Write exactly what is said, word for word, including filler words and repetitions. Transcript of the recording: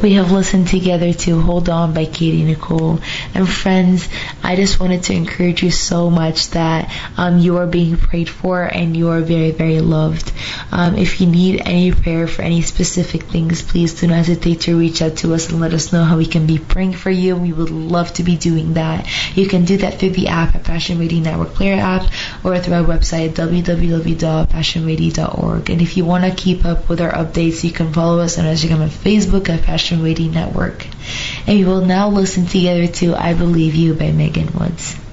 We have listened together to Hold On by Katie Nicole. And friends, I just wanted to encourage you so much that um, you are being prayed for and you are very, very loved. Um, if you need any prayer for any specific things, please do not hesitate to reach out to us and let us know how we can be praying for you. We would love to be doing that. You can do that through the app at Passion Radio Network Player app or through our website at w w w dot passion radio dot org. And if you want to keep up with our updates, you can follow us on Instagram and Facebook at Passion Radio Network. And we will now listen together to I Believe You by Megan Woods.